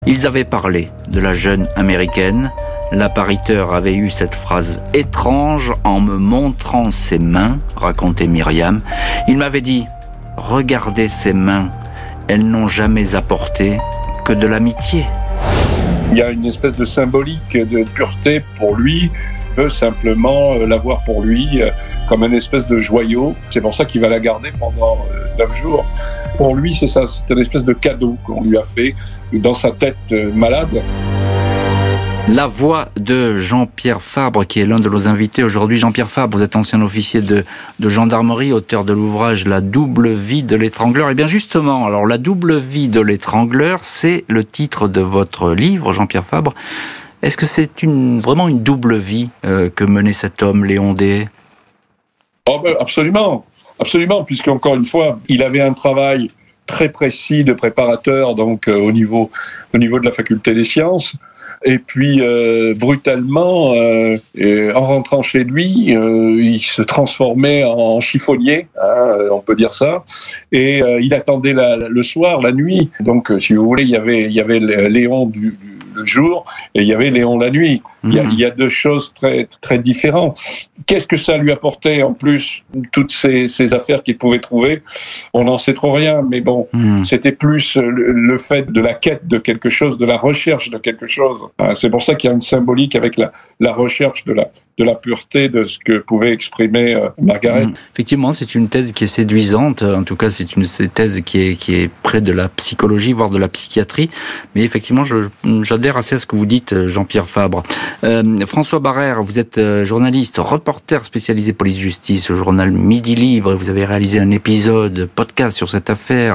Ils avaient parlé de la jeune américaine. L'appariteur avait eu cette phrase étrange en me montrant ses mains, racontait Myriam. Il m'avait dit « Regardez ces mains, elles n'ont jamais apporté que de l'amitié ». Il y a une espèce de symbolique de pureté pour lui. Il veut simplement l'avoir pour lui comme une espèce de joyau. C'est pour ça qu'il va la garder pendant 9 jours. Pour lui, c'est ça, c'est une espèce de cadeau qu'on lui a fait dans sa tête malade. La voix de Jean-Pierre Fabre, qui est l'un de nos invités aujourd'hui. Jean-Pierre Fabre, vous êtes ancien officier de gendarmerie, auteur de l'ouvrage « La double vie de l'étrangleur ». Et bien justement, alors la double vie de l'étrangleur, c'est le titre de votre livre, Jean-Pierre Fabre. Est-ce que c'est vraiment une double vie que menait cet homme, Léon Déhay ? Oh ben absolument, puisqu'encore une fois, il avait un travail très précis de préparateur, donc au niveau de la faculté des sciences. Et puis, brutalement, en rentrant chez lui, il se transformait en chiffonnier, on peut dire ça. Et il attendait le soir, la nuit. Donc, si vous voulez, il y avait Léon le jour et il y avait Léon la nuit. Il y a deux choses très, très différentes. Qu'est-ce que ça lui apportait en plus, toutes ces affaires qu'il pouvait trouver? On n'en sait trop rien, mais bon, c'était plus le fait de la quête de quelque chose, de la recherche de quelque chose. C'est pour ça qu'il y a une symbolique avec la recherche de la pureté de ce que pouvait exprimer Margaret. Effectivement, c'est une thèse qui est séduisante. En tout cas, c'est une thèse qui est près de la psychologie, voire de la psychiatrie. Mais effectivement, j'adhère assez à ce que vous dites, Jean-Pierre Fabre. François Barrère, vous êtes journaliste, reporter spécialisé police-justice au journal Midi Libre. Vous avez réalisé un épisode podcast sur cette affaire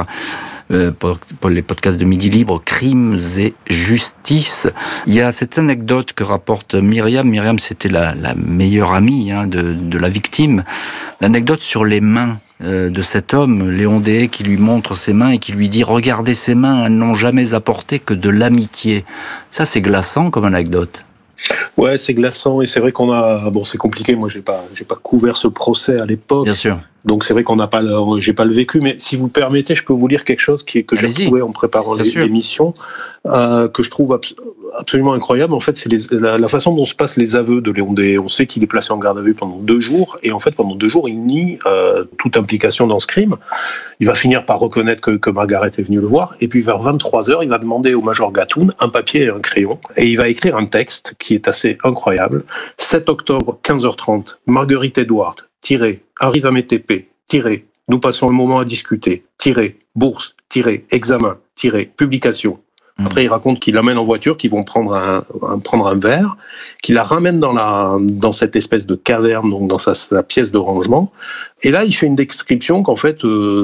pour les podcasts de Midi Libre, Crimes et Justice. Il y a cette anecdote que rapporte Myriam. Myriam, c'était la meilleure amie de la victime. L'anecdote sur les mains de cet homme, Léon Déhay, qui lui montre ses mains et qui lui dit « Regardez ces mains, elles n'ont jamais apporté que de l'amitié ». Ça, c'est glaçant comme anecdote. Ouais, c'est glaçant et c'est vrai qu'on a... Bon, c'est compliqué, moi j'ai pas couvert ce procès à l'époque. Bien sûr. Donc c'est vrai j'ai pas le vécu, mais si vous le permettez, je peux vous lire quelque chose que j'ai retrouvé en préparant l'émission, que je trouve absolument incroyable. En fait, c'est la façon dont se passent les aveux de Léon Déhay. On sait qu'il est placé en garde à vue pendant 2 jours, et en fait, pendant 2 jours, il nie toute implication dans ce crime. Il va finir par reconnaître que Margaret est venue le voir, et puis vers 23h, il va demander au major Gatoun un papier et un crayon, et il va écrire un texte qui est assez incroyable. 7 octobre, 15h30, Marguerite Edward, arrive à mes TP, nous passons un moment à discuter, bourse, examen, publication. Après, il raconte qu'il l'amène en voiture, qu'ils vont prendre un verre, qu'il la ramène dans cette espèce de caverne, donc dans sa pièce de rangement. Et là, il fait une description qu'en fait,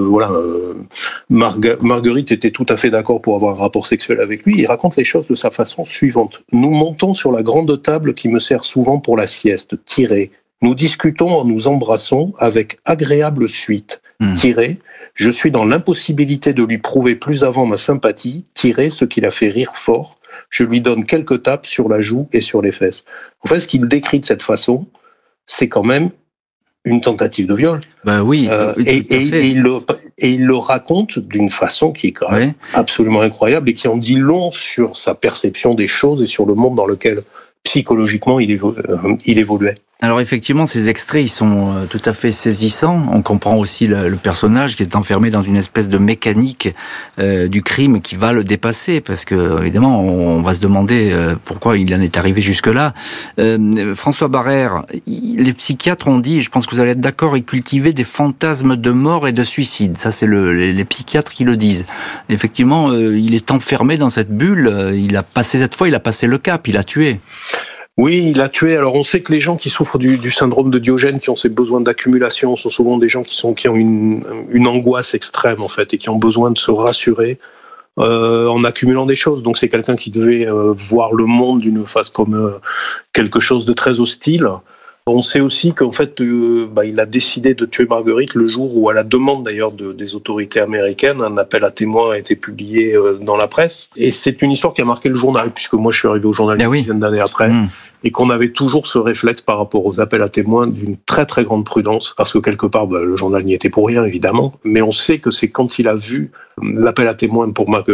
Marguerite était tout à fait d'accord pour avoir un rapport sexuel avec lui. Il raconte les choses de sa façon suivante. Nous montons sur la grande table qui me sert souvent pour la sieste, Nous discutons en nous embrassant avec agréable suite. Je suis dans l'impossibilité de lui prouver plus avant ma sympathie. Ce qui l'a fait rire fort. Je lui donne quelques tapes sur la joue et sur les fesses. En fait, ce qu'il décrit de cette façon, c'est quand même une tentative de viol. Ben oui. Et il le raconte d'une façon qui est quand même absolument incroyable et qui en dit long sur sa perception des choses et sur le monde dans lequel psychologiquement il évoluait. Alors effectivement, ces extraits, ils sont tout à fait saisissants. On comprend aussi le personnage qui est enfermé dans une espèce de mécanique du crime qui va le dépasser, parce que évidemment, on va se demander pourquoi il en est arrivé jusque-là. François Barrère, les psychiatres ont dit, je pense que vous allez être d'accord, ils cultivaient des fantasmes de mort et de suicide. Ça, c'est les psychiatres qui le disent. Effectivement, il est enfermé dans cette bulle. Il a passé le cap, il a tué. Oui, il a tué. Alors on sait que les gens qui souffrent du syndrome de Diogène, qui ont ces besoins d'accumulation, sont souvent des gens qui ont une angoisse extrême en fait et qui ont besoin de se rassurer en accumulant des choses. Donc c'est quelqu'un qui devait voir le monde d'une face comme quelque chose de très hostile. On sait aussi qu'en fait, il a décidé de tuer Marguerite le jour où, à la demande d'ailleurs des autorités américaines, un appel à témoins a été publié dans la presse. Et c'est une histoire qui a marqué le journal, puisque moi je suis arrivé au journal une dizaine d'années après, et qu'on avait toujours ce réflexe par rapport aux appels à témoins d'une très très grande prudence, parce que quelque part, le journal n'y était pour rien évidemment, mais on sait que c'est quand il a vu l'appel à témoins pour Marguerite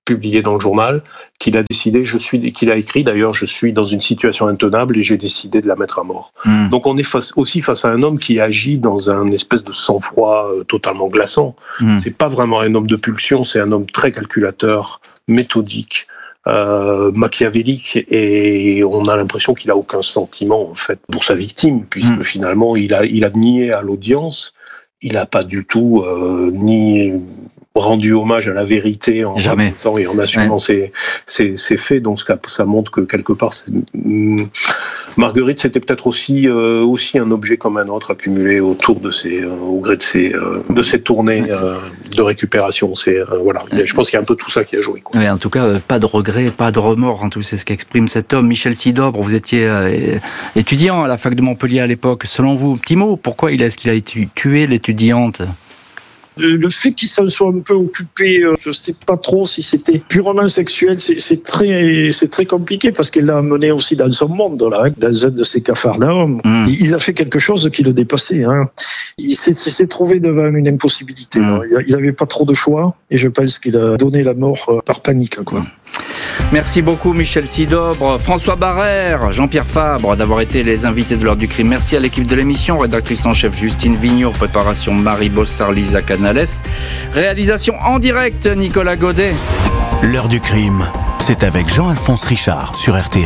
publié dans le journal, qu'il a écrit d'ailleurs, je suis dans une situation intenable et j'ai décidé de la mettre à mort. Donc on est face à un homme qui agit dans un espèce de sang-froid totalement glaçant. C'est pas vraiment un homme de pulsion, c'est un homme très calculateur, méthodique, machiavélique, et on a l'impression qu'il a aucun sentiment en fait pour sa victime, puisque finalement il a nié à l'audience, il n'a pas du tout ni rendu hommage à la vérité en racontant et en assumant ses faits. Donc ça montre que quelque part Marguerite, c'était peut-être aussi un objet comme un autre accumulé autour de au gré de ses tournées de récupération. Je pense qu'il y a un peu tout ça qui a joué, quoi. Oui, en tout cas, pas de regret, pas de remords. Tout c'est ce qu'exprime cet homme. Michel Sidobre, vous étiez étudiant à la fac de Montpellier à l'époque. Selon vous, petit mot, pourquoi est-ce qu'il a tué l'étudiante ? Le fait qu'il s'en soit un peu occupé, je sais pas trop si c'était purement sexuel, c'est très compliqué parce qu'il l'a amené aussi dans son monde, là, dans un de ses cafarnaums. Il a fait quelque chose qui le dépassait. Il s'est trouvé devant une impossibilité. Il n'avait pas trop de choix et je pense qu'il a donné la mort par panique, quoi. Merci beaucoup Michel Sidobre, François Barrère, Jean-Pierre Fabre d'avoir été les invités de l'heure du crime. Merci à l'équipe de l'émission, rédactrice en chef Justine Vignot, préparation Marie Bossard, Lisa Canales, réalisation en direct Nicolas Godet. L'heure du crime, c'est avec Jean-Alphonse Richard sur RTL.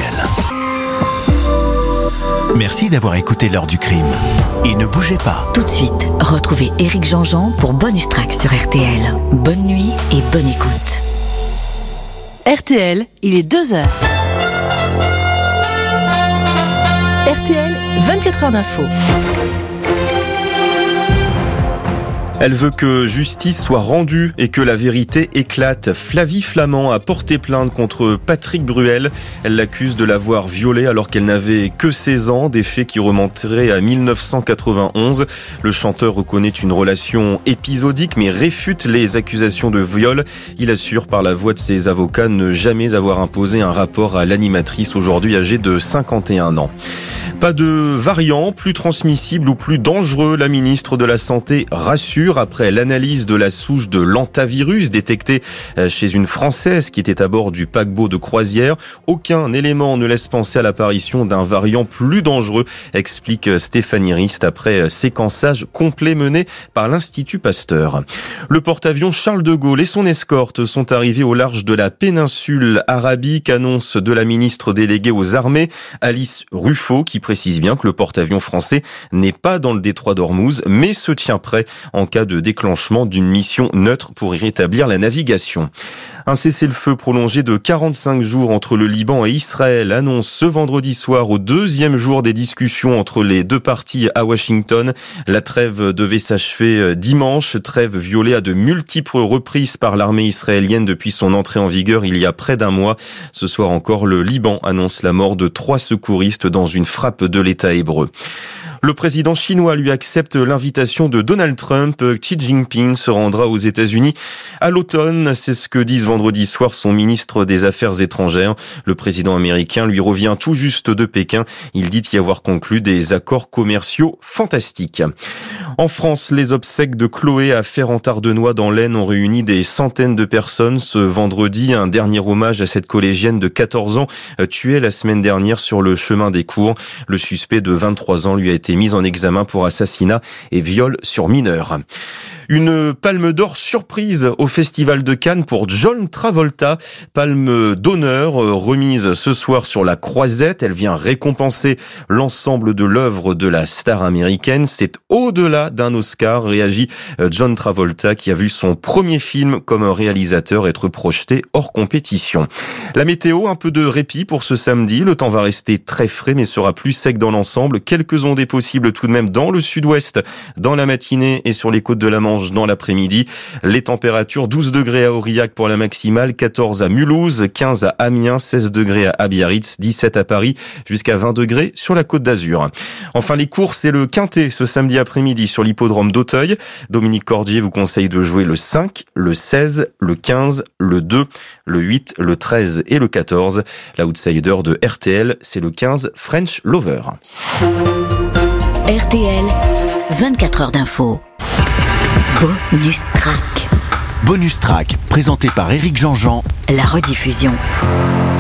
Merci d'avoir écouté l'heure du crime. Et ne bougez pas. Tout de suite, retrouvez Éric Jean-Jean pour Bonus Track sur RTL. Bonne nuit et bonne écoute. RTL, il est 2h. RTL, 24 heures d'info. Elle veut que justice soit rendue et que la vérité éclate. Flavie Flament a porté plainte contre Patrick Bruel. Elle l'accuse de l'avoir violée alors qu'elle n'avait que 16 ans, des faits qui remonteraient à 1991. Le chanteur reconnaît une relation épisodique mais réfute les accusations de viol. Il assure par la voix de ses avocats ne jamais avoir imposé un rapport à l'animatrice aujourd'hui âgée de 51 ans. Pas de variant plus transmissible ou plus dangereux, la ministre de la Santé rassure après l'analyse de la souche de l'hantavirus détectée chez une Française qui était à bord du paquebot de croisière. Aucun élément ne laisse penser à l'apparition d'un variant plus dangereux, explique Stéphanie Rist après séquençage complet mené par l'Institut Pasteur. Le porte-avions Charles de Gaulle et son escorte sont arrivés au large de la péninsule arabique, annonce de la ministre déléguée aux armées, Alice Ruffo, qui précise bien que le porte-avions français n'est pas dans le détroit d'Ormuz, mais se tient prêt en cas de déclenchement d'une mission neutre pour y rétablir la navigation. Un cessez-le-feu prolongé de 45 jours entre le Liban et Israël annonce ce vendredi soir au deuxième jour des discussions entre les deux parties à Washington. La trêve devait s'achever dimanche, trêve violée à de multiples reprises par l'armée israélienne depuis son entrée en vigueur il y a près d'un mois. Ce soir encore, le Liban annonce la mort de 3 secouristes dans une frappe de l'État hébreu. Le président chinois lui accepte l'invitation de Donald Trump. Xi Jinping se rendra aux États-Unis à l'automne. C'est ce que dit ce vendredi soir son ministre des Affaires étrangères. Le président américain lui revient tout juste de Pékin. Il dit y avoir conclu des accords commerciaux fantastiques. En France, les obsèques de Chloé à Ferrand-Ardenois dans l'Aisne ont réuni des centaines de personnes. Ce vendredi, un dernier hommage à cette collégienne de 14 ans tuée la semaine dernière sur le chemin des cours. Le suspect de 23 ans lui a été mis en examen pour assassinat et viol sur mineur. Une palme d'or surprise au Festival de Cannes pour John Travolta. Palme d'honneur remise ce soir sur la Croisette. Elle vient récompenser l'ensemble de l'œuvre de la star américaine. C'est au-delà d'un Oscar, réagit John Travolta qui a vu son premier film comme réalisateur être projeté hors compétition. La météo, un peu de répit pour ce samedi. Le temps va rester très frais mais sera plus sec dans l'ensemble. Quelques ondées possibles tout de même dans le sud-ouest, dans la matinée et sur les côtes de la Manche dans l'après-midi. Les températures 12 degrés à Aurillac pour la maximale, 14 à Mulhouse, 15 à Amiens, 16 degrés à Biarritz, 17 à Paris, jusqu'à 20 degrés sur la Côte d'Azur. Enfin, les courses et le quintet ce samedi après-midi sur l'hippodrome d'Auteuil. Dominique Cordier vous conseille de jouer le 5, le 16, le 15, le 2, le 8, le 13 et le 14. L'outsider de RTL, c'est le 15 French Lover. RTL, 24 heures d'info. Bonus Track. Bonus Track, présenté par Éric Jean-Jean la rediffusion.